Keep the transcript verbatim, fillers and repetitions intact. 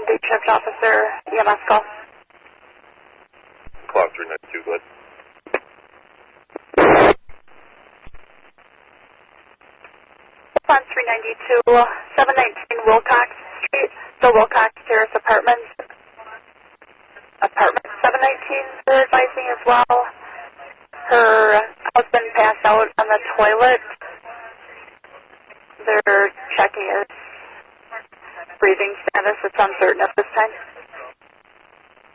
day shift officer, E M S call. Clock three ninety-two, go ahead. On three ninety-two, seven nineteen Wilcox Street, the Wilcox Terrace Apartments. Apartment seven nineteen, they're advising as well. Her husband passed out on the toilet. They're checking his breathing status. It's uncertain at this time.